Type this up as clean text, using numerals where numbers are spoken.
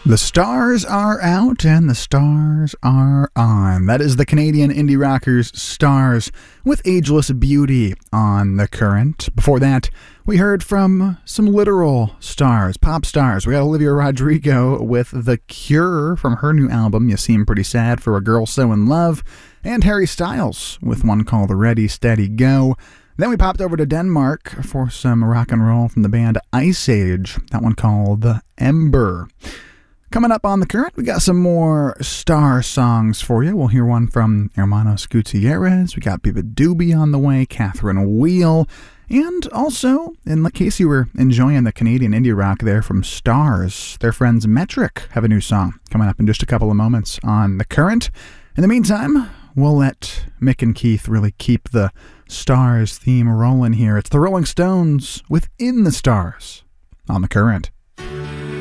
The stars are out and the stars are on. That is the Canadian indie rockers Stars with Ageless Beauty on The Current. Before that, we heard from some literal stars, pop stars. We got Olivia Rodrigo with The Cure from her new album, You Seem Pretty Sad for a Girl So in Love, and Harry Styles with one called Ready, Steady, Go. Then we popped over to Denmark for some rock and roll from the band Ice Age, that one called Ember. Coming up on The Current, we got some more star songs for you. We'll hear one from Hermanos Gutierrez. We got Biba Doobie on the way, Catherine Wheel, and also, in case you were enjoying the Canadian indie rock there from Stars, their friends Metric have a new song coming up in just a couple of moments on The Current. In the meantime, we'll let Mick and Keith really keep the Stars theme rolling here. It's the Rolling Stones with In the Stars on The Current.